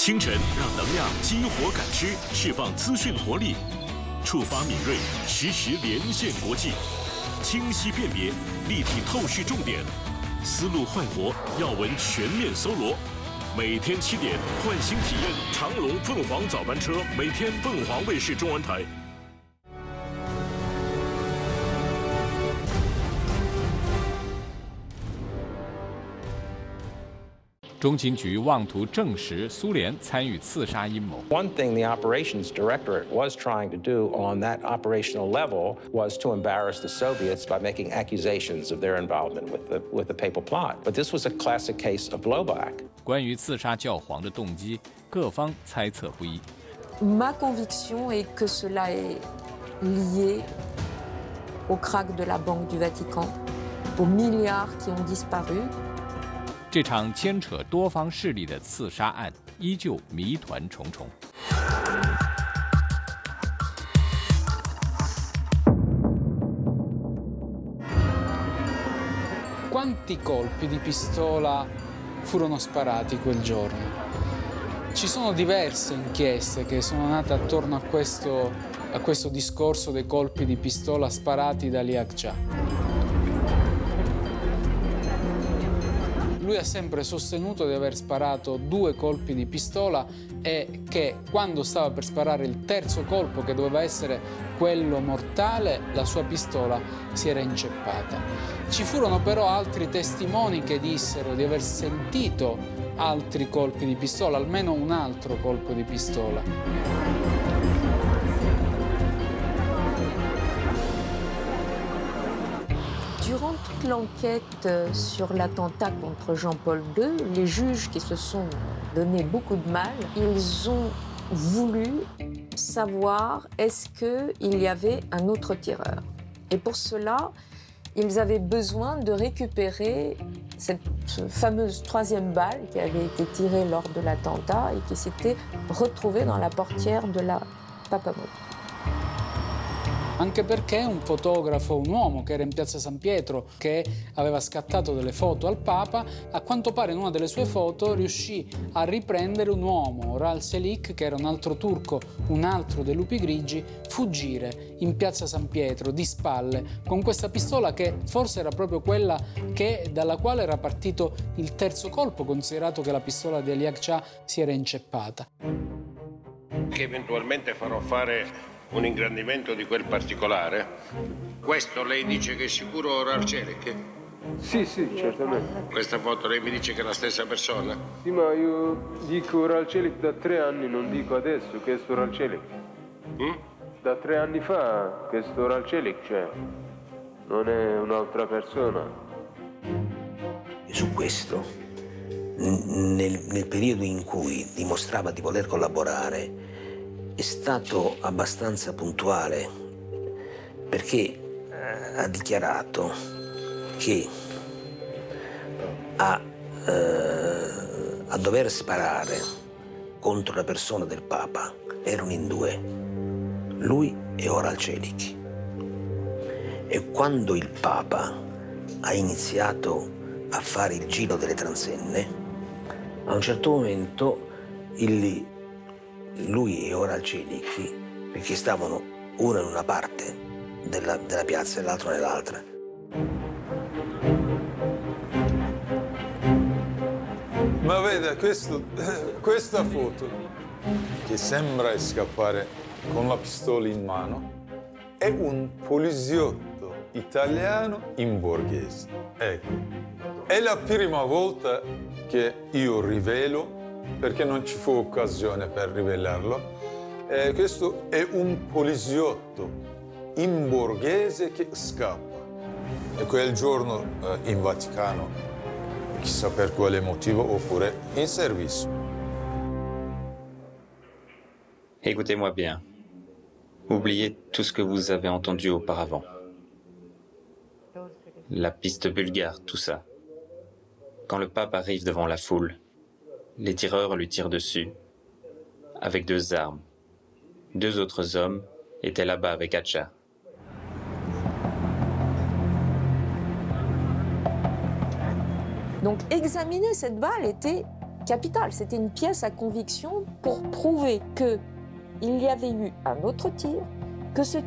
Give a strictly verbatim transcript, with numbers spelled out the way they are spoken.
清晨让能量激活感知，释放资讯活力，触发敏锐，实时连线国际，清晰辨别，立体透视重点，思路焕活，要闻全面搜罗。每天七点，唤醒体验长荣凤凰早班车，每天凤凰卫视中文台。 中情局妄图证实苏联参与刺杀阴谋。 One thing the operations directorate was trying to do on that operational level was to embarrass the Soviets by making accusations of their involvement with the with the papal plot. But this was a classic case of blowback. 关于刺杀教皇的动机，各方猜测不一。 Ma conviction est que cela est lié au krach de la Banque du Vatican, aux milliards qui ont disparu. 这场牵扯多方势力的刺杀案依旧谜团重重。 Quanti colpi di pistola furono sparati quel giorno? Ci sono diverse inchieste che sono nate attorno a questo, a questo discorso dei colpi di pistola sparati da Liang Jia. Lui ha sempre sostenuto di aver sparato due colpi di pistola e che quando stava per sparare il terzo colpo, che doveva essere quello mortale, la sua pistola si era inceppata. Ci furono però altri testimoni che dissero di aver sentito altri colpi di pistola, almeno un altro colpo di pistola. Durant toute l'enquête sur l'attentat contre Jean-Paul deux, les juges qui se sont donné beaucoup de mal, ils ont voulu savoir est-ce qu'il y avait un autre tireur. Et pour cela, ils avaient besoin de récupérer cette fameuse troisième balle qui avait été tirée lors de l'attentat et qui s'était retrouvée dans la portière de la Papamotte. Anche perché un fotografo, un uomo che era in piazza San Pietro, che aveva scattato delle foto al Papa, a quanto pare in una delle sue foto riuscì a riprendere un uomo, Oral Selik, che era un altro turco, un altro dei lupi grigi, fuggire in piazza San Pietro di spalle con questa pistola che forse era proprio quella che, dalla quale era partito il terzo colpo, considerato che la pistola di Liang Jia si era inceppata. Che eventualmente farò fare un ingrandimento di quel particolare. Questo lei dice che è sicuro Orar Celik? Sì, sì, certamente. Questa foto lei mi dice che è la stessa persona? Sì, ma io dico Orar Celik da tre anni, non dico adesso che è Orar Celik. Mm? Da tre anni fa che è Orar Celik c'è, non è un'altra persona. E su questo, nel, nel periodo in cui dimostrava di voler collaborare, è stato abbastanza puntuale perché ha dichiarato che a, eh, a dover sparare contro la persona del Papa erano in due, lui e Oral Celik. E quando il Papa ha iniziato a fare il giro delle transenne, a un certo momento il lui e Oral Celik, perché stavano uno in una parte della, della piazza e l'altro nell'altra. Ma vede, questo, questa foto, che sembra scappare con la pistola in mano, è un poliziotto italiano in borghese. Ecco, è la prima volta che io rivelo, perché non ci fu occasione per rivelarlo. Eh, questo è un poliziotto in borghese che scappa. E quel giorno eh, in Vaticano, chissà per quale motivo, oppure in servizio. Écoutez-moi bien. Oubliez tout ce que vous avez entendu auparavant. La piste bulgare, tout ça. Quand le pape arrive devant la foule, les tireurs lui tirent dessus, avec deux armes. Deux autres hommes étaient là-bas avec Hatcha. Donc examiner cette balle était capitale. C'était une pièce à conviction pour prouver qu'il y avait eu un autre tir, que ce